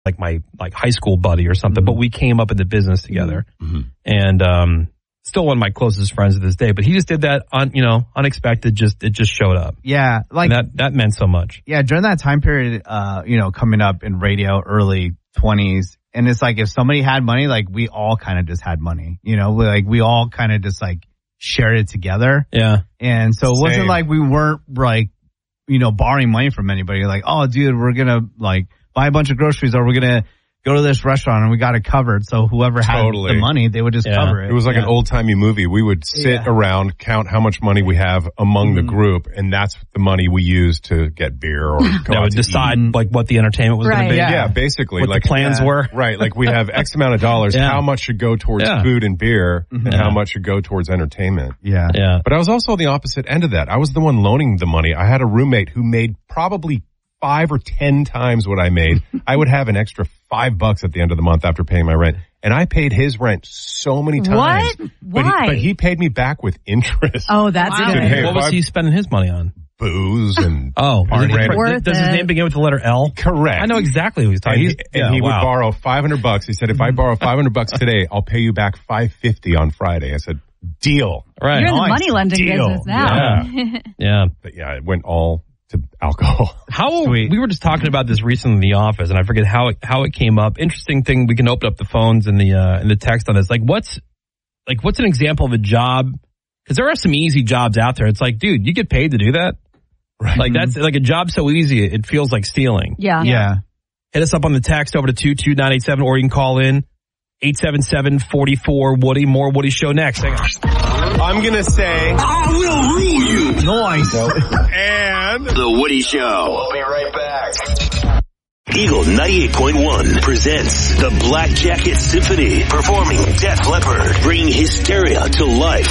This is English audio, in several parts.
like my high school buddy or something, but we came up in the business together. Mm-hmm. And still one of my closest friends to this day. But he just did that unexpected. It just showed up. Yeah, like that meant so much. Yeah, during that time period, coming up in radio, early 20s, and it's like if somebody had money, like we all kind of just had money. Like we all kind of just like shared it together. Yeah, and so it wasn't like we weren't like borrowing money from anybody. Like, oh, dude, we're gonna like buy a bunch of groceries, or we're gonna go to this restaurant and we got it covered. So whoever had the money, they would just cover it. It was like an old-timey movie. We would sit around, count how much money we have among the group, and that's the money we used to get beer or go out to decide eat. Like what the entertainment was going to be. Yeah, basically. What like the plans were. Right, like we have X amount of dollars. How much should go towards food and beer, and how much should go towards entertainment. Yeah. But I was also on the opposite end of that. I was the one loaning the money. I had a roommate who made probably 5 or 10 times what I made. I would have an extra $5 at the end of the month after paying my rent. And I paid his rent so many times. What? Why? But he paid me back with interest. Oh, that's good. Hey, what was he spending his money on? Booze and does his name begin with the letter L? Correct. I know exactly who he's talking about. And he would borrow $500. He said, if I borrow $500 today, I'll pay you back $550 on Friday. I said, deal. Right. You're in the money lending business now. Yeah. But it went all to alcohol. We were just talking about this recently in the office, and I forget how it came up. Interesting thing. We can open up the phones and the text on this. What's an example of a job? Because there are some easy jobs out there. It's like, dude, you get paid to do that. Right. Like that's like a job so easy it feels like stealing. Yeah. Hit us up on the text over to 22987, or you can call in 877-44-WOODY. More Woody Show next. Hang on. I'm going to say, I will rule you. Nice. And The Woody Show. We'll be right back. Eagle 98.1 presents the Black Jacket Symphony, performing Def Leppard, bringing hysteria to life.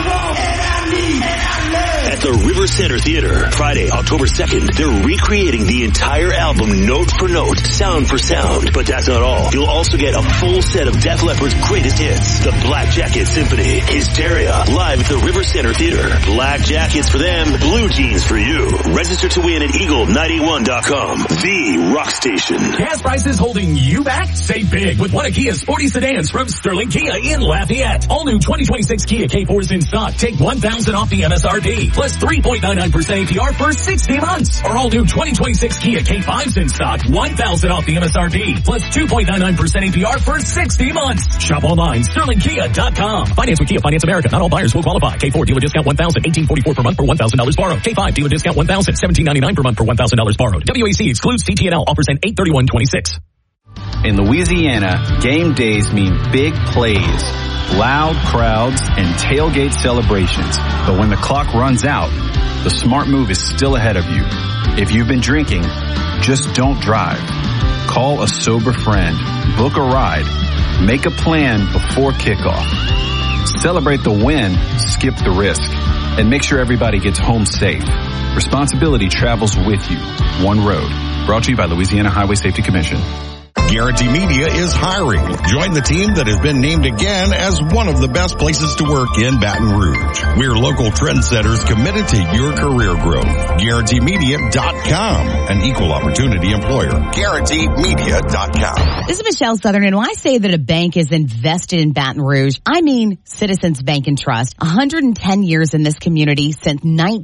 At the River Center Theater, Friday, October 2nd, they're recreating the entire album note for note, sound for sound. But that's not all. You'll also get a full set of Def Leppard's greatest hits. The Black Jacket Symphony, Hysteria, live at the River Center Theater. Black jackets for them, blue jeans for you. Register to win at Eagle91.com. The rock station. Gas prices holding you back? Save big with one of Kia's sporty sedans from Sterling Kia in Lafayette. All new 2026 Kia K4s in stock. Take $1,000 off the MSRP. Plus 3.99% APR for 60 months. Or all new 2026 Kia K5s in stock. $1,000 off the MSRP. Plus 2.99% APR for 60 months. Shop online. SterlingKia.com. Finance with Kia Finance America. Not all buyers will qualify. K4 dealer discount $1,000. $1,844 per month for $1,000 borrowed. K5 dealer discount $1,000. $1,799 per month for $1,000 borrowed. WAC excludes TTNL. Offers end 8/31/26. In Louisiana, game days mean big plays, loud crowds, and tailgate celebrations. But when the clock runs out, the smart move is still ahead of you. If you've been drinking, just don't drive. Call a sober friend, book a ride, make a plan before kickoff. Celebrate the win, skip the risk, and make sure everybody gets home safe. Responsibility travels with you. One road. Brought to you by Louisiana Highway Safety Commission. Guarantee Media is hiring. Join the team that has been named again as one of the best places to work in Baton Rouge. We're local trendsetters committed to your career growth. GuaranteeMedia.com, an equal opportunity employer. GuaranteeMedia.com. This is Michelle Southern, and when I say that a bank is invested in Baton Rouge, I mean Citizens Bank and Trust. 110 years in this community since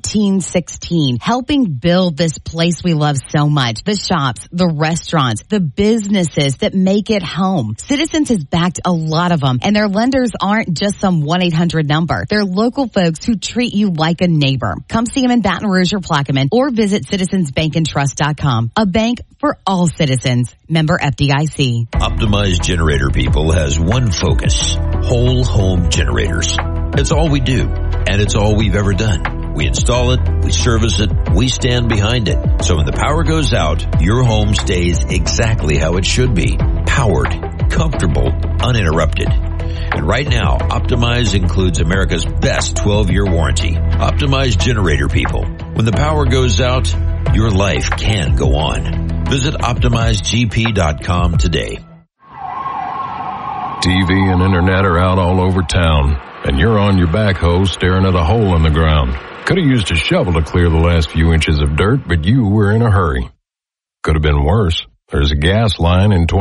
1916, helping build this place we love so much. The shops, the restaurants, the businesses that make it home. Citizens has backed a lot of them, and their lenders aren't just some 1-800 number. They're local folks who treat you like a neighbor. Come see them in Baton Rouge or Plaquemine, or visit citizensbankandtrust.com. A bank for all citizens. Member FDIC. Optimized Generator People has one focus: whole home generators. It's all we do, and it's all we've ever done. We install it, we service it, we stand behind it. So when the power goes out, your home stays exactly how it should be. Powered, comfortable, uninterrupted. And right now, Optimize includes America's best 12-year warranty. Optimize Generator People. When the power goes out, your life can go on. Visit OptimizeGP.com today. TV and internet are out all over town, and you're on your backhoe staring at a hole in the ground. Could have used a shovel to clear the last few inches of dirt, but you were in a hurry. Could have been worse. There's a gas line in